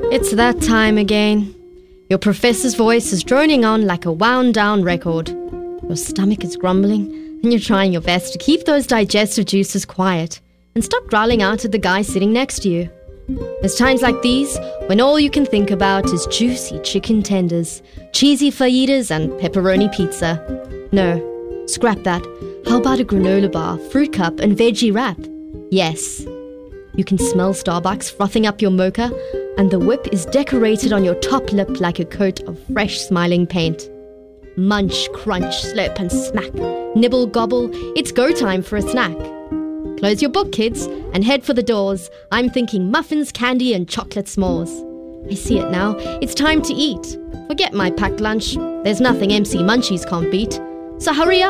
It's that time again. Your professor's voice is droning on like a wound-down record. Your stomach is grumbling, and you're trying your best to keep those digestive juices quiet and stop growling out at the guy sitting next to you. There's times like these when all you can think about is juicy chicken tenders, cheesy fajitas, and pepperoni pizza. No, scrap that. How about a granola bar, fruit cup, and veggie wrap? Yes. You can smell Starbucks frothing up your mocha, and the whip is decorated on your top lip like a coat of fresh smiling paint. Munch, crunch, slurp, and smack. Nibble, gobble, it's go time for a snack. Close your book, kids, and head for the doors. I'm thinking muffins, candy, and chocolate s'mores. I see it now. It's time to eat. Forget my packed lunch. There's nothing MC Munchies can't beat. So hurry up.